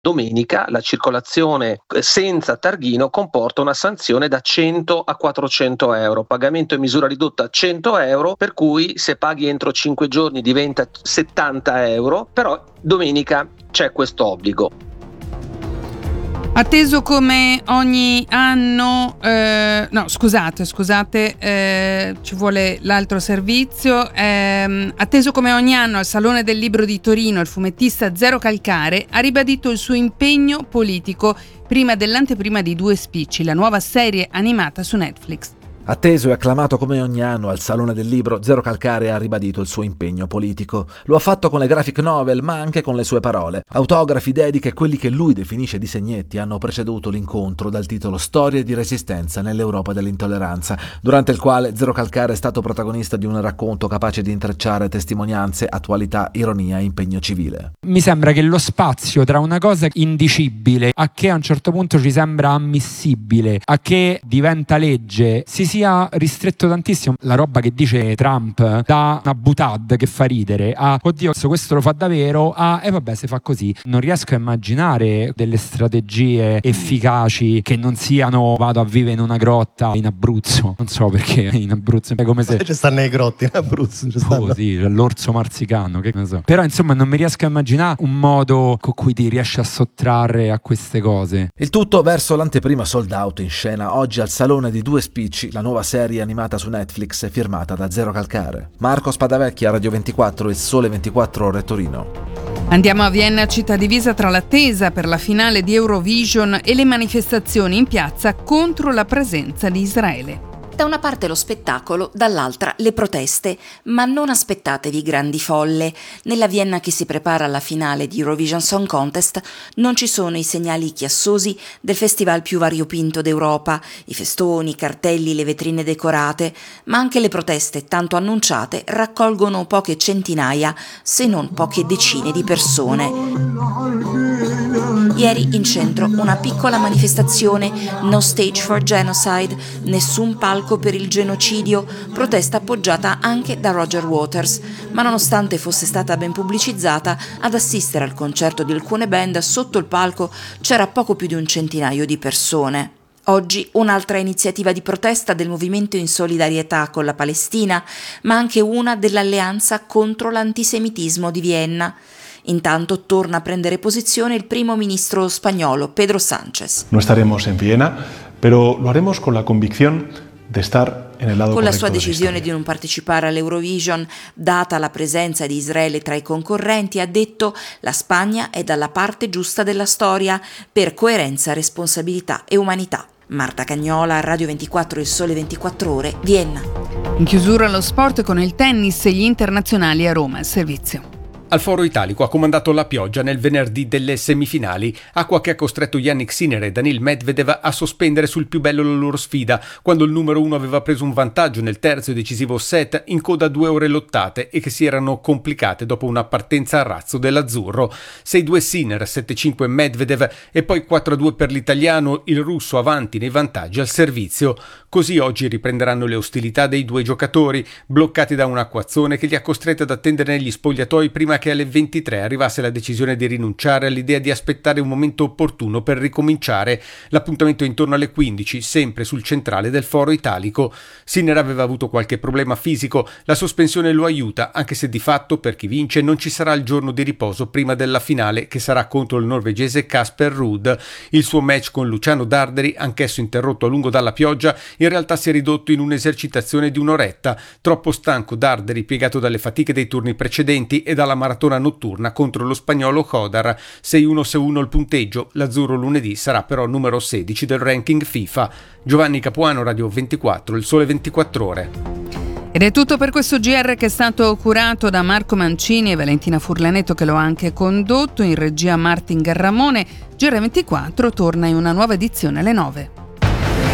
Domenica la circolazione senza targhino comporta una sanzione da 100 a 400 euro, pagamento in misura ridotta a 100 euro, per cui se paghi entro 5 giorni diventa 70 euro, però domenica c'è questo obbligo. Atteso come ogni anno, ci vuole l'altro servizio. Atteso come ogni anno al Salone del Libro di Torino, il fumettista Zero Calcare ha ribadito il suo impegno politico prima dell'anteprima di Due Spicci, la nuova serie animata su Netflix. Atteso e acclamato come ogni anno al Salone del Libro, Zero Calcare ha ribadito il suo impegno politico. Lo ha fatto con le graphic novel, ma anche con le sue parole. Autografi, dediche e quelli che lui definisce disegnetti hanno preceduto l'incontro dal titolo Storie di resistenza nell'Europa dell'intolleranza, durante il quale Zero Calcare è stato protagonista di un racconto capace di intrecciare testimonianze, attualità, ironia e impegno civile. Mi sembra che lo spazio tra una cosa indicibile a che a un certo punto ci sembra ammissibile, a che diventa legge, si sia ristretto tantissimo. La roba che dice Trump, da una butad che fa ridere a oddio se questo lo fa davvero, a vabbè se fa così. Non riesco a immaginare delle strategie efficaci che non siano vado a vivere in una grotta in Abruzzo, non so perché in Abruzzo è come se ci stanno le grotte in Abruzzo, sì, l'orso marsicano, che ne so. Però insomma non mi riesco a immaginare un modo con cui ti riesci a sottrarre a queste cose. Il tutto verso l'anteprima sold out in scena oggi al Salone di Due Spicci, la nuova serie animata su Netflix firmata da Zero Calcare. Marco Spadavecchia, Radio 24 e Sole 24 Ore Torino. Andiamo a Vienna, città divisa tra l'attesa per la finale di Eurovision e le manifestazioni in piazza contro la presenza di Israele. Da una parte lo spettacolo, dall'altra le proteste, ma non aspettatevi grandi folle. Nella Vienna che si prepara alla finale di Eurovision Song Contest non ci sono i segnali chiassosi del festival più variopinto d'Europa, i festoni, i cartelli, le vetrine decorate, ma anche le proteste tanto annunciate raccolgono poche centinaia, se non poche decine di persone. Ieri in centro una piccola manifestazione, No Stage for Genocide, nessun palco per il genocidio, protesta appoggiata anche da Roger Waters, ma nonostante fosse stata ben pubblicizzata, ad assistere al concerto di alcune band sotto il palco c'era poco più di un centinaio di persone. Oggi un'altra iniziativa di protesta del movimento in solidarietà con la Palestina, ma anche una dell'alleanza contro l'antisemitismo di Vienna. Intanto torna a prendere posizione il primo ministro spagnolo Pedro Sánchez. No estaremos en Viena, pero lo haremos con la convicción de estar en el lado con la correcto sua de la decisione historia. di non partecipare all'Eurovision, data la presenza di Israele tra i concorrenti, ha detto: la Spagna è dalla parte giusta della storia per coerenza, responsabilità e umanità. Marta Cagnola, Radio 24 e Sole 24 Ore, Vienna. In chiusura lo sport con il tennis e gli internazionali a Roma al servizio. Al Foro Italico ha comandato la pioggia nel venerdì delle semifinali, acqua che ha costretto Jannik Sinner e Daniil Medvedev a sospendere sul più bello la loro sfida, quando il numero 1 aveva preso un vantaggio nel terzo e decisivo set in coda a 2 ore lottate e che si erano complicate dopo una partenza a razzo dell'azzurro. 6-2 Sinner, 7-5 Medvedev e poi 4-2 per l'italiano, il russo avanti nei vantaggi al servizio. Così oggi riprenderanno le ostilità dei due giocatori, bloccati da un acquazzone che li ha costretti ad attendere negli spogliatoi prima che alle 23 arrivasse la decisione di rinunciare all'idea di aspettare un momento opportuno per ricominciare. L'appuntamento è intorno alle 15, sempre sul centrale del Foro Italico. Sinner aveva avuto qualche problema fisico, la sospensione lo aiuta, anche se di fatto per chi vince non ci sarà il giorno di riposo prima della finale, che sarà contro il norvegese Casper Ruud. Il suo match con Luciano Darderi, anch'esso interrotto a lungo dalla pioggia, in realtà si è ridotto in un'esercitazione di un'oretta. Troppo stanco Darderi, piegato dalle fatiche dei turni precedenti e dalla maratona notturna contro lo spagnolo Hodar. 6-1-6-1 il punteggio, l'azzurro lunedì sarà però numero 16 del ranking FIFA. Giovanni Capuano, Radio 24, il Sole 24 Ore. Ed è tutto per questo GR che è stato curato da Marco Mancini e Valentina Furlanetto, che lo ha anche condotto. In regia Martin Garramone. GR24 torna in una nuova edizione alle 9.